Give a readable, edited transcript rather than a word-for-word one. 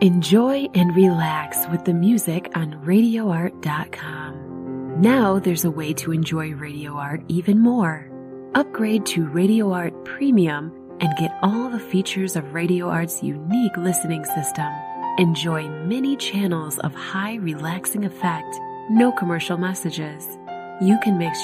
Enjoy and relax with the music on RadioArt.com. Now there's a way to enjoy Radio Art even more. Upgrade to Radio Art Premium and get all the features of Radio Art's unique listening system. Enjoy many channels of high relaxing effect, no commercial messages. You can mix